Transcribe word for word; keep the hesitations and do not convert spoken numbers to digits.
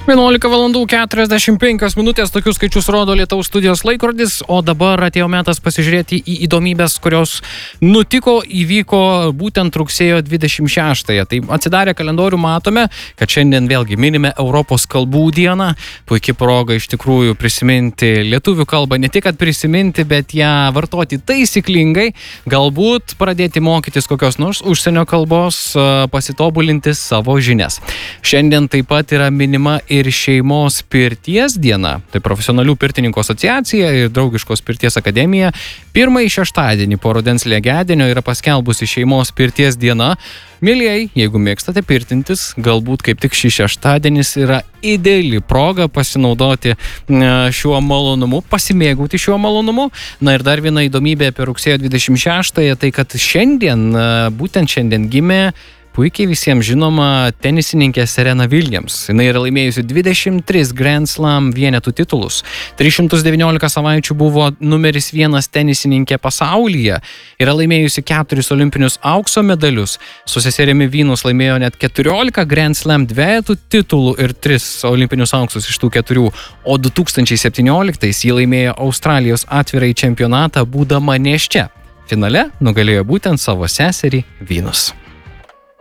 vienuolika valandų keturiasdešimt penkios minutės, tokius skaičius rodo Lietuvos studijos laikrodis, o dabar atėjo metas pasižiūrėti į įdomybės, kurios nutiko, įvyko būtent rugsėjo dvidešimt šeštąją. Tai atsidarę kalendorių matome, kad šiandien vėlgi minime Europos kalbų dieną. Puikia proga iš tikrųjų prisiminti lietuvių kalbą, ne tik kad prisiminti, bet ją vartoti taisyklingai, galbūt pradėti mokytis kokios nors užsienio kalbos, pasitobulinti savo žinias. Šiandien taip pat yra minima ir šeimos pirties diena. Tai profesionalių pirtininkų asociacija ir draugiškos pirties akademija pirmąjį šeštadienį po rudens lygiadienio yra paskelbusi šeimos pirties diena. Mielieji, jeigu mėgstate pirtintis, galbūt kaip tik šį šeštadienis yra ideali proga pasinaudoti šiuo malonumu, pasimėgauti šiuo malonumu. Na ir dar viena įdomybė apie rugsėjo dvidešimt šeštąją, tai kad šiandien, būtent šiandien gimė puikiai visiems žinoma tenisininkė Serena Williams. Jinai yra laimėjusi dvidešimt tris Grand Slam vienetų titulus. tris šimtus devyniolika savaičių buvo numeris vienas tenisininkė pasaulyje. Yra laimėjusi keturis olimpinius aukso medalius. Su seserimi Vynus laimėjo net keturiolika Grand Slam dvejetų titulų ir tris olimpinius auksus iš tų keturių. O du tūkstančiai septynioliktais ji laimėjo Australijos atvirąjį čempionatą būdama nėščia. Finale nugalėjo būtent savo seserį Vynus.